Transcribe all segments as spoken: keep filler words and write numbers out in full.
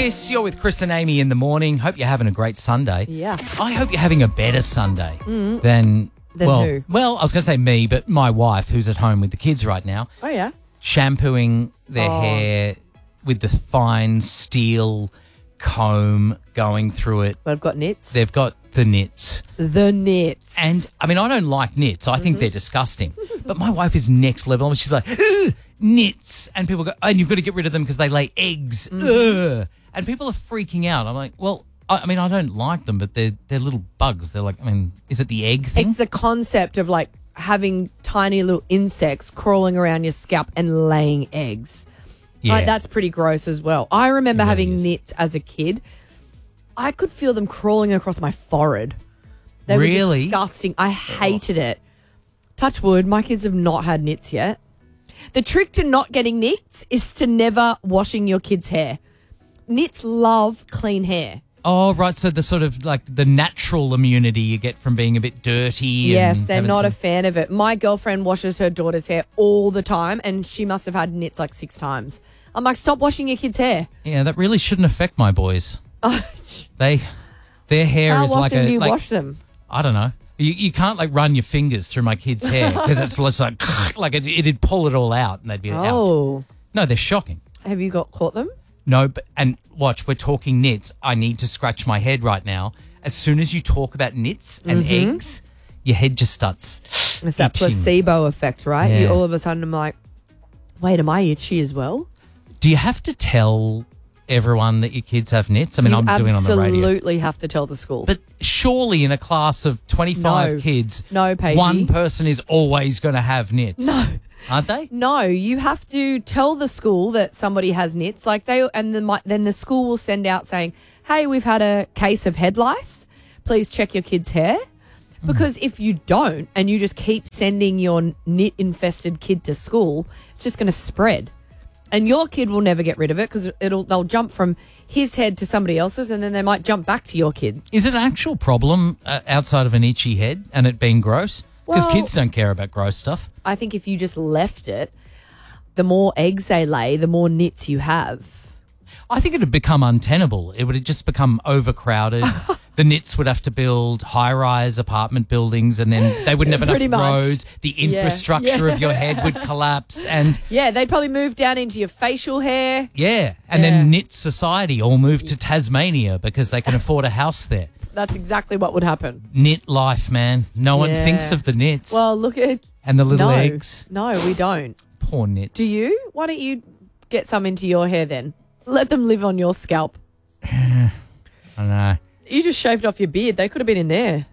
Kiss, you're with Chris and Amy in the morning. Hope you're having a great Sunday. Yeah. I hope you're having a better Sunday Mm. than, Than well, who? well, I was going to say me, but my wife, who's at home with the kids right now, Oh, yeah. shampooing their Oh. hair with the fine steel comb going through it. But I've got knits. They've got the knits. The knits. And, I mean, I don't like knits. I Mm-hmm. think they're disgusting. But my wife is next level. And she's like, ugh, knits. And people go, and you've got to get rid of them because they lay eggs. Mm-hmm. Ugh. And people are freaking out. I'm like, well, I, I mean, I don't like them, but they're, they're little bugs. They're like, I mean, is it the egg thing? It's the concept of like having tiny little insects crawling around your scalp and laying eggs. Yeah. Like, that's pretty gross as well. I remember It really having is. knits as a kid. I could feel them crawling across my forehead. They Really? were disgusting. I hated it. Touch wood, my kids have not had knits yet. The trick to not getting knits is to never washing your kids' hair. Knits love clean hair. Oh, right. So the sort of like the natural immunity you get from being a bit dirty. Yes, and they're having not a some- fan of it. My girlfriend washes her daughter's hair all the time, and she must have had knits like six times. I'm like, stop washing your kids' hair. Yeah, that really shouldn't affect my boys. They, their hair How is often like a. do you like, wash them? I don't know. You, you can't like run your fingers through my kids' hair because it's just like like it, it'd pull it all out and they'd be out. Oh, No, they're shocking. have you got caught them? No, but and watch, we're talking knits. I need to scratch my head right now. As soon as you talk about knits and eggs, your head just starts. It's that itching. placebo effect, right? You Yeah. all of a sudden, I'm like, wait, am I itchy as well? Do you have to tell everyone that your kids have knits? I mean, you I'm doing it on the radio. absolutely have to tell the school. But surely in a class of twenty-five No. kids, No, Paigey. one person is always going to have knits. no. Aren't they? No, you have to tell the school that somebody has knits, like they, and then, then the school will send out saying, "Hey, we've had a case of head lice. Please check your kid's hair." Because if you don't, and you just keep sending your knit infested kid to school, it's just going to spread, and your kid will never get rid of it because it'll they'll jump from his head to somebody else's, and then they might jump back to your kid. Is it an actual problem uh, outside of an itchy head and it being gross? Because Well- kids don't care about gross stuff. I think if you just left it, the more eggs they lay, the more knits you have. I think it would become untenable. It would just become overcrowded. The knits would have to build high-rise apartment buildings, and then they wouldn't have Pretty enough much. roads. The Yeah, infrastructure yeah. of your head would collapse, and Yeah, they'd probably move down into your facial hair. yeah, and Yeah. then Knit Society all move to Tasmania because they can afford a house there. That's exactly what would happen. Knit life, man. No one Yeah. thinks of the knits Well, look at and the little no, eggs. No, we don't. Poor knits. Do you? Why don't you get some into your hair then? Let them live on your scalp. I know. You just shaved off your beard. They could have been in there.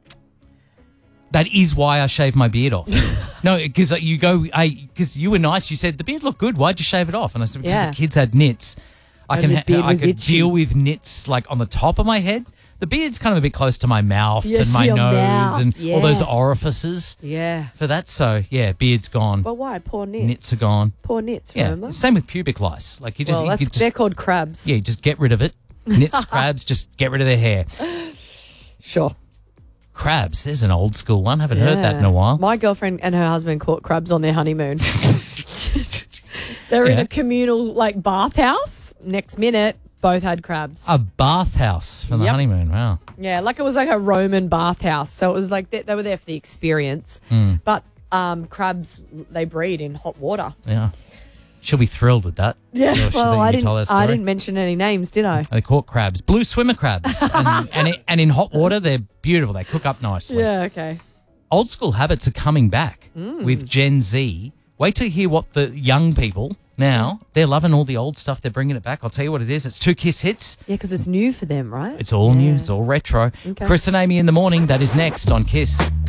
That is why I shaved my beard off. No, because you go, because you were nice. You said the beard looked good. Why'd you shave it off? And I said because Yeah. the kids had knits. I And can the ha- beard I was could itchy. deal with knits like on the top of my head. The beard's kind of a bit close to my mouth Yes, and my your nose mouth. and all those Yes. orifices Yeah. for that. So yeah, beard's gone. But why? Poor knits. Knits are gone. Poor knits, Yeah, remember? same with pubic lice. Like you just, Well, you that's, could just they're called crabs. yeah, just get rid of it. Knits, crabs, just get rid of their hair. Sure. Crabs, there's an old school one. Haven't heard that in a while. My girlfriend and her husband caught crabs on their honeymoon. They were in Yeah. a communal like bathhouse. Next minute, both had crabs. A bathhouse for the Yep. honeymoon. Wow. Yeah, like it was like a Roman bathhouse. So it was like they, they were there for the experience. Mm. But um, crabs, they breed in hot water. Yeah. She'll be thrilled with that. Yeah, She'll- she'll well, think I you didn't, told that I story. didn't mention any names, did I? They caught crabs, blue swimmer crabs, and and, it, and in hot water they're beautiful. They cook up nicely. Yeah, okay. Old school habits are coming back Mm. with Gen Z. Wait till you hear what the young people now they're loving all the old stuff. They're bringing it back. I'll tell you what it is. It's two Kiss hits. Yeah, because it's new for them, right? It's all new. Yeah. It's all retro. Okay. Chris and Amy in the morning. That is next on Kiss.